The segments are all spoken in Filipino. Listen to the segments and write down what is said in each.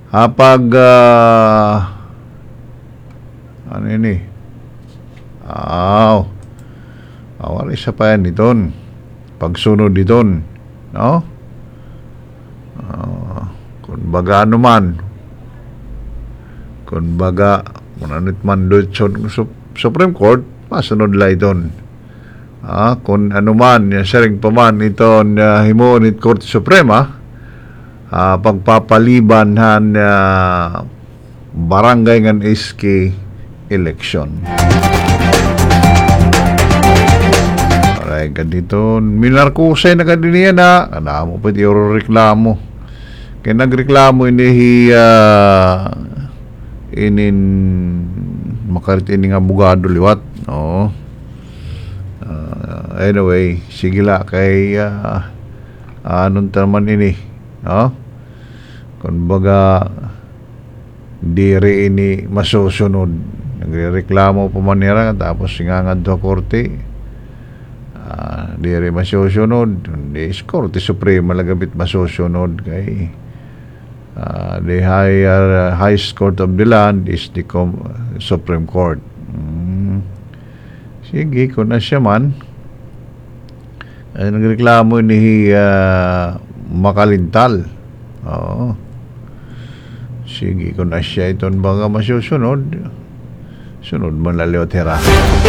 Hapag ano yun eh? Awal isa pa yan diton. Pagsunod diton, no? Kung baga ano man, kung baga kung ano't man doon Supreme Court, masunod lang doon. Kung ano man, saring pa man iton himuon it Korte Suprema, pagpapaliban han barangay ngan SK election. Aray ka dito, minarkusay na ka din yan mo pa yung reklamo. Kaya nagreklamo inin makarit ini nga abogado liwat. Anyway, sige la kay anong taman ini, kung baga dire ini masusunod, nagrereklamo pa man nila tapos singangad sa korte, dire masusunod, di Korte Suprema lagabit masusunod kay the highest court of the land is the Supreme Court. Sige, kung na siya man, nagreklamo ni Makalintal. Sige, kung na siya iton baga masusunod, sunod mo laliotera.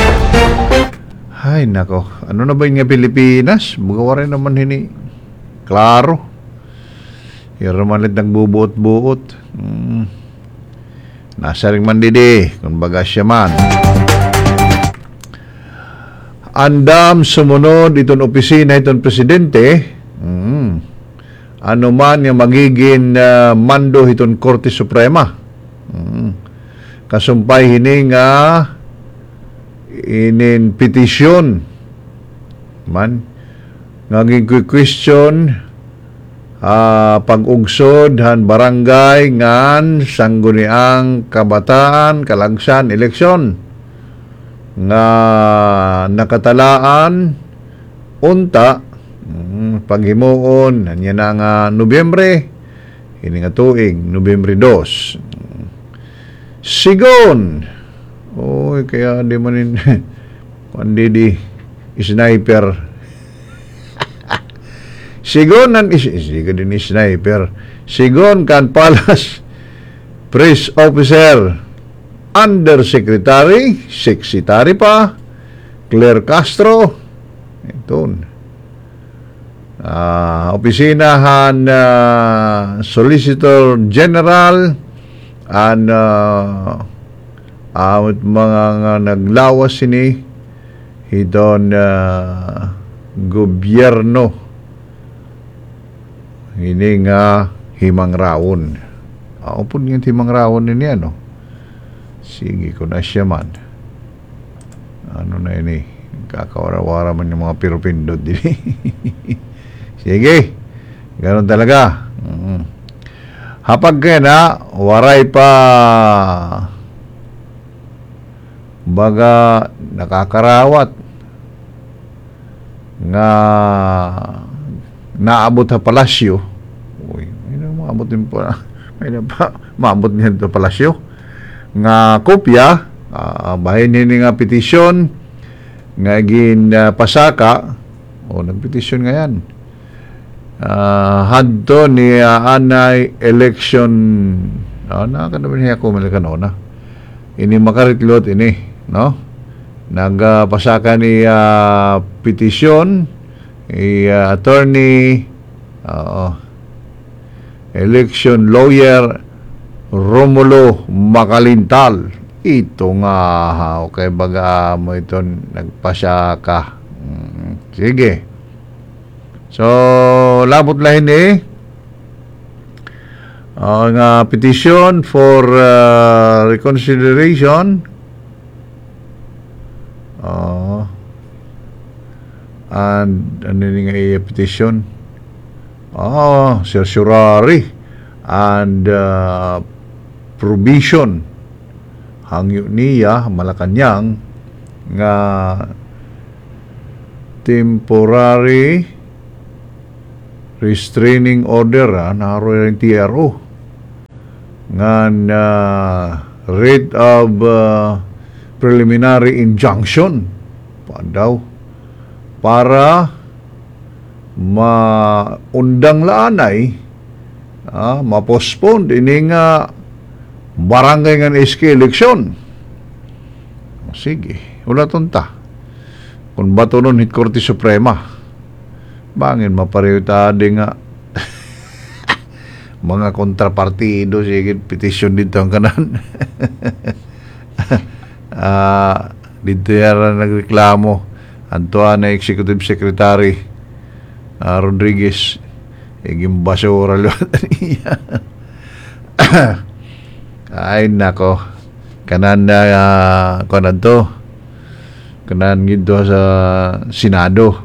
Ay, nako. Ano na ba yung Pilipinas? Bugawa rin naman hini. Klaro. Hiramalit nagbubuot-buot. Nasa ring mandidi, kung baga siya man. Andam sumunod itong opisina itong presidente, ano man yung magiging mando itong Korte Suprema. Kasumpay hining inin petisyon man ngaging question pag-ugsod han barangay ngan sangguniang kabataan kalagsan eleksyon nga nakatalaan unta paghimuon anya na nga Nobyembre ini nga tuig Nobyembre 2 sigon kaya di manin di sniper sigon nan din sniper sigon kan palas press officer Undersecretary, Secretary pa, Claire Castro, ito. Opisinahan Solicitor General and mga naglawas sini iton gobyerno ini nga himang rawon. Po yung himang rawon ini sige, kung na siya man. Ano na ini? Kakawara-wara man yung mga pirupindod din. Sige. Ganon talaga. Hapag kaya waray pa baga nakakarawat nga naabot sa palasyo. Uy, maabot din pa. Maabot niya sa palasyo. Nga kopya bahin nini nga petisyon nga pasaka nagpetisyon nga yan hadto ni anay election nakakanaman niya ako malakanona ini makaritlot ini nagpasaka ni petisyon attorney election lawyer Romulo Makalintal. Ito nga okay baga mo ito nagpasya ka. Sige. So labot lahin ang petition for reconsideration and ano nga petition certiorari and provision hangyo niya Malacañang nga temporary restraining order naro yung TRO nga writ of preliminary injunction pa daw para maundang laanay ma-postpone ini nga barangay nga SK election. Sige, wala tunta. Kung bato nun hit Korte Suprema, bangin mapareho tadi nga mga kontrapartido, sige, petition dito ang kanan. Dito yan nagreklamo Antoine na Executive Secretary Rodriguez yung basura niya. Ay nako, kanan na kanan to, kanan gito sa Senado.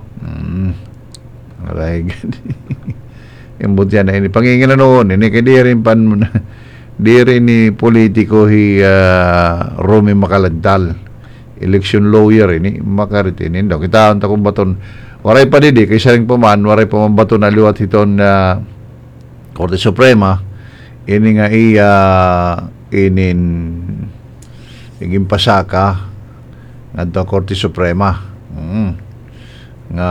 Aray yung butyan na ini pangingin na noon ini kaya di rin ni politiko Romy Macalantal, election lawyer ini makaritenin daw kita ang takong baton waray pa didi kay saring paman waray pa man baton na liwat hiton na Korte Suprema ini nga inin iging pasaka ngadto Korte Suprema nga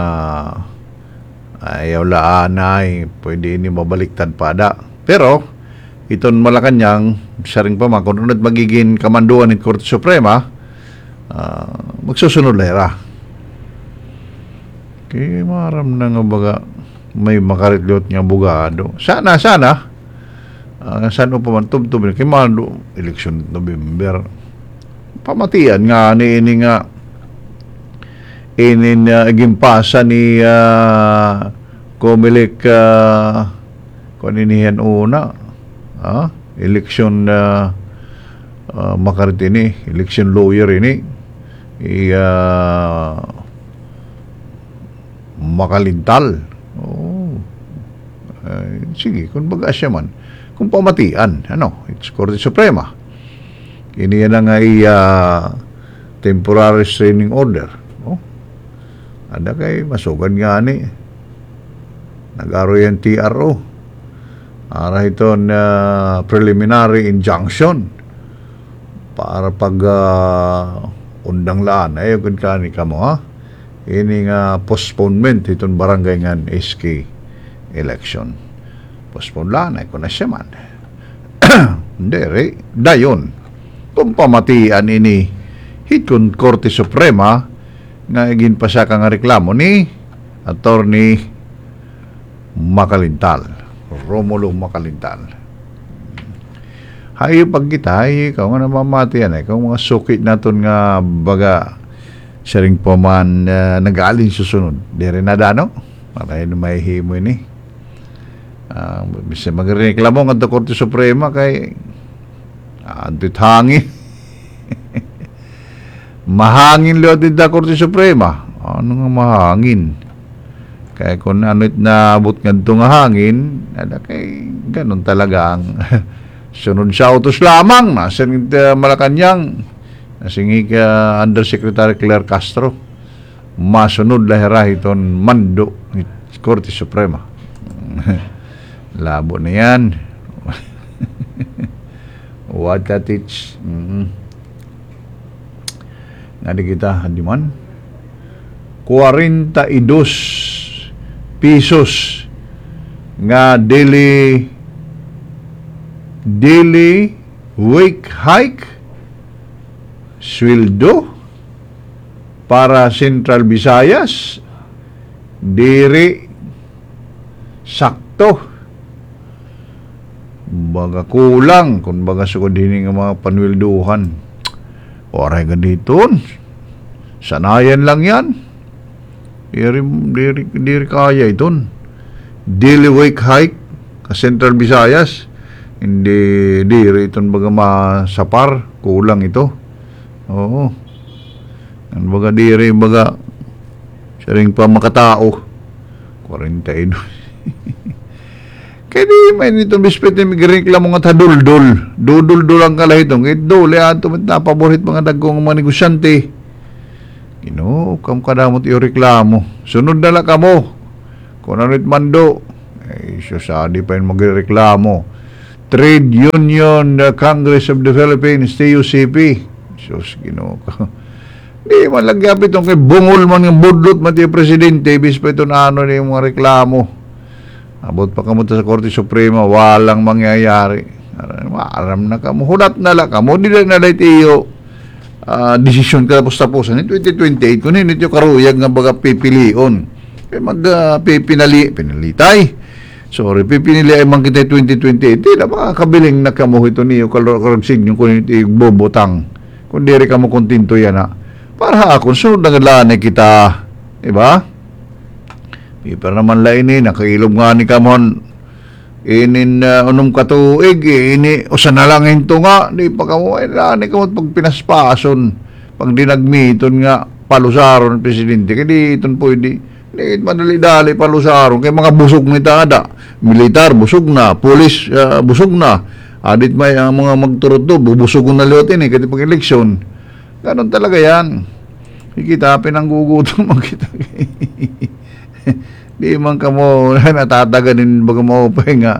ayaw laanay pwede ini mabaliktad pada pero iton Malacanang saring pa man kung unod magiging kamanduan ni Korte Suprema magsusunod lera kaya maram na nga baga may makaritlot nga abogado sana saan pa man tubtub kaya mando election November pamatian nga ini nga inin gimpasa ni Comelec kung inihan una election makaritini election lawyer ini Macalantal sige kung baga siya man kung pamatian it's Korte Suprema ini yan nga temporary restraining order ada kay masugan nga ni nag-aro yung TRO ara ito na preliminary injunction para pag undang laan ay kung kani ka mo ini nga postponement itong barangay nga SK election postpone laan ay kung na siya man hindi dayon kung pamatian ini hit Korte Suprema nga igin pa siya kang reklamo ni Attorney Macalantal, Romulo Macalantal. Hayo pag kita, ikaw nga namamati yan kung mga sukit naton nga baga siring po man nag-aalin susunod. Di rin nadano, para yun may himo ini. Bisa magreklamo nga ito Korte Suprema kay antit hangin. Mahangin liwat din da Korte Suprema. Ano nga mahangin? Kaya kung ano naabot nga ito nga hangin, ada kay ganun talaga ang sunod sa utos lamang na sa Malacanang nasingig Undersecretary Claire Castro masunod lahira iton mando ni Korte Suprema. Labo na yan. What that it's nadi kita di man 42 pesos nga daily wage hike sweldo para Central Visayas diri sakto baga kulang kung baga sugod din nga mga panwilduhan oray ganditon sanayan lang yan diri kaya iton daily wage hike ka Central Visayas hindi diri iton baga masapar kulang ito oo ang baga diri baga saring pa makatao 42 kaya di may nito bispet ni migreklamo nga tadul-dul ang kalahitong dole ato paborit mga dagkong mga negosyante kam kadamot iyo reklamo sunod na lang kamo kung ano mando susadi pa yung magreklamo Trade Union Congress of the Philippines, TUCP. Sus, Ginoo ko. Di man lagyapit itong kay bungol man ng budlot mati presidente, bis pa ito na ano yung mga reklamo. Abot pa kamunta sa Korte Suprema, walang mangyayari. Aram na kamo, hulat na lang kamo, di na iyo desisyon ka tapos-tapusan. In 2028, kung hindi yung karuyag nga baga pipilion, pinalitay. Sorry, pipinili ay man kita 2028, di na makakabiling na kamo ito niyo, karagsign yung kung ito yung bobotang. Kung di rin kamo kontinto yan ha. Para akong sunod na galaan kita, diba? Pero naman lain nakailog nga ni kamon, inin unong katuig, ini, usan na lang ito nga, di pa kamo, ni kamon pag pinaspason, pag dinagmiton nga, palusaron ng presidente, kaya di iton po, di madali-dali palusaron, kaya mga busog ni tada, militar, busog na, pulis, busog na, adit may mga magturot do, bubusog na liwatin kasi pag eleksyon, ganon talaga yan. Kita pinanggugutom kita. Di man ka mo natataganin baga maupay nga.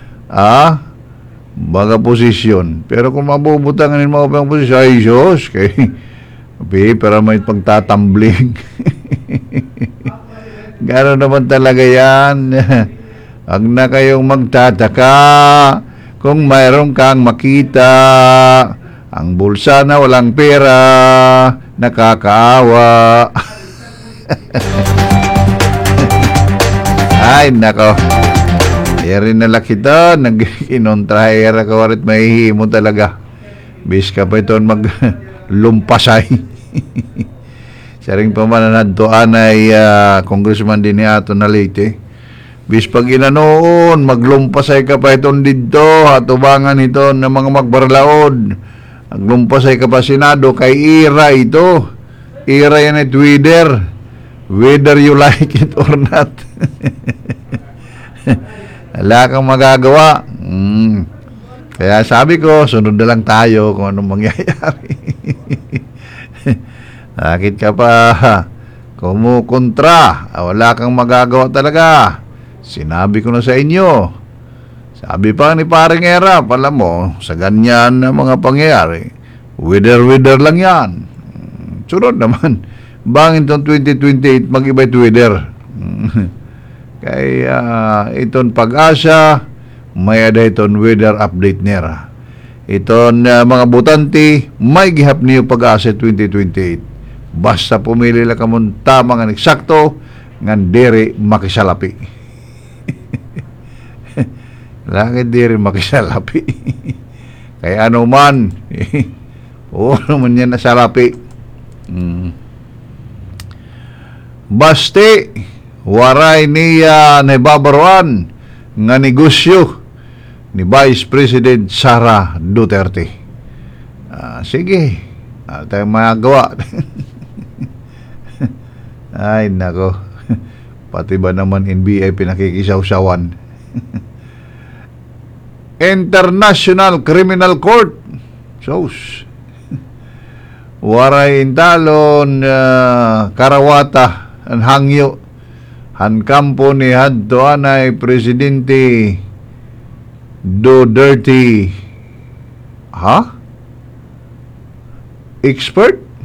Baga posisyon. Pero kung mabubutanganin maupay ang posisyon, ay Diyos, pero may pagtatambling. Gano'n naman talaga yan. Huwag na kayong magtataka kung mayroon kang makita ang bulsa na walang pera, nakakaawa. Ay, nako. Rin na laki to, nag-inontraher ako warit mahihimo talaga. Bis ka pa ito maglumpasay. Saring pamananad to anay congressman din ni ato na late. Bis pag inanoon, maglumpasay ka pa itong dito, hatubangan ito ng mga magbarlaod. Maglumpasay ka pa Senado, kay ira ito. Ira yan at whether you like it or not. Wala kang magagawa. Kaya sabi ko, sunod na lang tayo kung anong mangyayari. Bakit ka pa kumukontra? Wala kang magagawa talaga. Sinabi ko na sa inyo. Sabi pa ni Paring Era, alam mo, sa ganyan na mga pangyayari, wither lang yan. Sunod naman, bangin itong 2028, mag-iba'y wither. Kaya iton pag-asa, may ada iton weather update nera. Iton mga butanti, may gihap niyo pag-asa 2028. Basta pumili lang kamon tamang ang eksakto, ngan diri makisalapi. Langit diri makisalapi. Kaya ano man, oo naman yan nasalapi. Basti, waray niya nababaruan nga negosyo ni Vice President Sara Duterte. Sige, tayong magagawa. Ay, nako. Pati ba naman NBA pinakikisaw-sawan? International Criminal Court. Sos. Waray intalon karawata ang hangyo han kampo ni hadto anay presidente Duterte. Expert